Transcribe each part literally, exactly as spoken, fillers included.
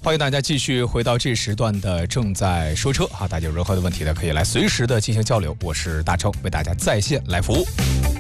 欢迎大家继续回到这时段的正在说车啊！大家有任何的问题呢，可以来随时的进行交流。我是大成，为大家在线来服务。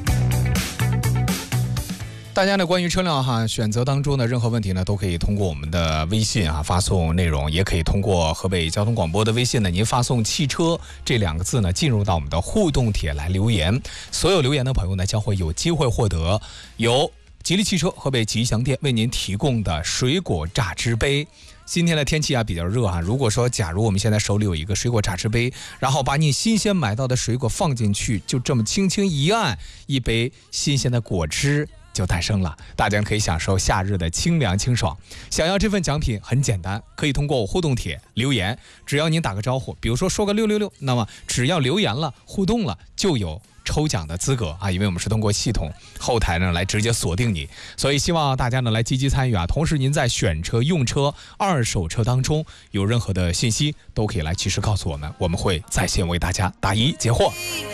大家呢，关于车辆哈选择当中的任何问题呢，都可以通过我们的微信啊发送内容，也可以通过河北交通广播的微信呢，您发送汽车这两个字呢，进入到我们的互动帖来留言。所有留言的朋友呢，将会有机会获得由吉利汽车河北吉祥店为您提供的水果榨汁杯。今天的天气啊比较热啊，如果说假如我们现在手里有一个水果榨汁杯，然后把你新鲜买到的水果放进去，就这么轻轻一按，一杯新鲜的果汁就诞生了，大家可以享受夏日的清凉清爽。想要这份奖品很简单，可以通过我互动帖留言，只要您打个招呼，比如说说个六六六，那么只要留言了互动了就有抽奖的资格啊，因为我们是通过系统后台呢来直接锁定你，所以希望大家呢来积极参与啊。同时您在选车、用车、二手车当中有任何的信息都可以来及时告诉我们，我们会在线为大家答疑解惑。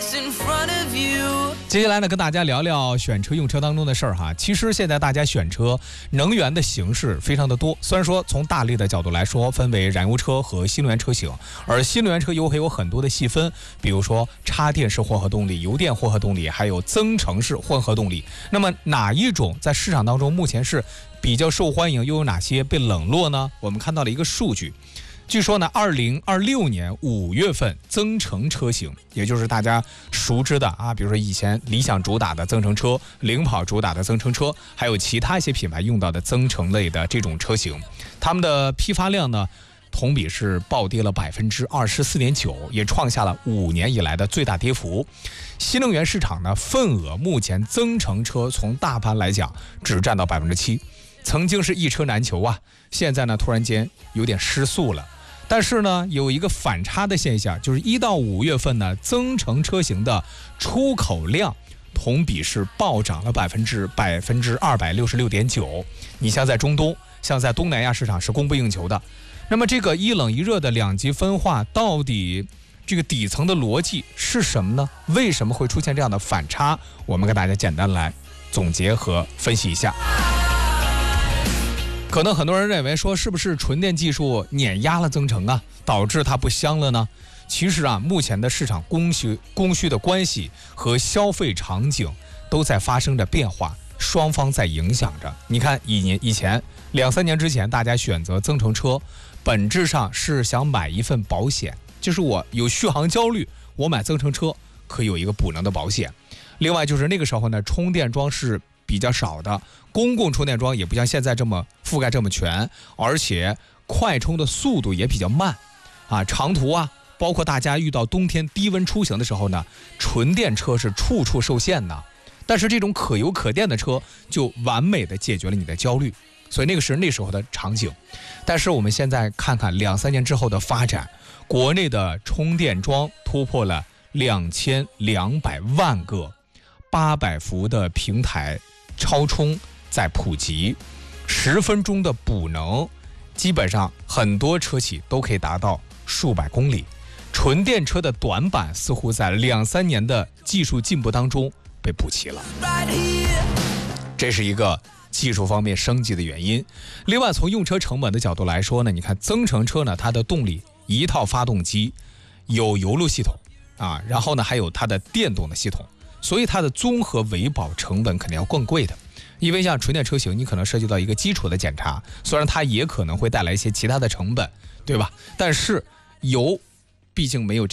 接下来呢，跟大家聊聊选车用车当中的事儿哈。其实现在大家选车能源的形式非常的多，虽然说从大类的角度来说，分为燃油车和新能源车型，而新能源车又会有很多的细分，比如说插电式混合动力、油电混合动力，还有增程式混合动力。那么哪一种在市场当中目前是比较受欢迎，又有哪些被冷落呢？我们看到了一个数据。据说呢，二零二六年五月份增程车型，也就是大家熟知的啊，比如说以前理想主打的增程车、领跑主打的增程车，还有其他一些品牌用到的增程类的这种车型，他们的批发量呢，同比是暴跌了百分之二十四点九，也创下了五年以来的最大跌幅。新能源市场呢，份额目前增程车从大盘来讲只占到百分之七，曾经是一车难求啊，现在呢突然间有点失速了。但是呢，有一个反差的现象，就是一到五月份呢，增程车型的出口量同比是暴涨了百分之百分之二百六十六点九。你像在中东，像在东南亚市场是供不应求的。那么这个一冷一热的两极分化，到底这个底层的逻辑是什么呢？为什么会出现这样的反差？我们给大家简单来总结和分析一下。可能很多人认为说，是不是纯电技术碾压了增程啊，导致它不香了呢？其实啊，目前的市场供需供需的关系和消费场景都在发生着变化，双方在影响着。你看，以年以前两三年之前，大家选择增程车，本质上是想买一份保险，就是我有续航焦虑，我买增程车可以有一个补能的保险。另外就是那个时候呢，充电桩是比较少的，公共充电桩也不像现在这么覆盖这么全，而且快充的速度也比较慢啊，长途啊，包括大家遇到冬天低温出行的时候呢，纯电车是处处受限的。但是这种可油可电的车就完美的解决了你的焦虑，所以那个是那时候的场景。但是我们现在看看两三年之后的发展，国内的充电桩突破了两千两百万个，八百伏的平台超充在普及，十分钟的补能，基本上很多车企都可以达到数百公里。纯电车的短板似乎在两三年的技术进步当中被补齐了，这是一个技术方面升级的原因。另外从用车成本的角度来说呢，你看增程车呢，它的动力一套发动机，有油路系统啊，然后呢还有它的电动的系统，所以它的综合维保成本肯定要更贵的。因为像纯电车型，你可能涉及到一个基础的检查，虽然它也可能会带来一些其他的成本，对吧？但是油毕竟没有这